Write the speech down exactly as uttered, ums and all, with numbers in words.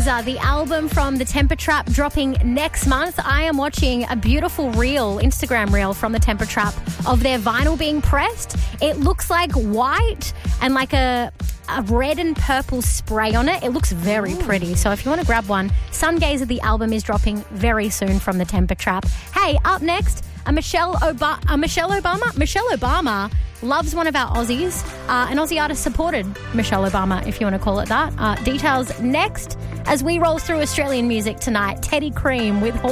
Uh, the album from The Temper Trap dropping next month. I am watching a beautiful reel, Instagram reel from The Temper Trap of their vinyl being pressed. It looks like white and like a, a red and purple spray on it. It looks very pretty. So if you want to grab one, Sungazer, the album is dropping very soon from The Temper Trap. Hey, up next, a Michelle, Oba- a Michelle Obama. Michelle Obama loves one of our Aussies. Uh, an Aussie artist supported Michelle Obama, if you want to call it that. Uh, details next as we roll through Australian music tonight. Teddy Cream with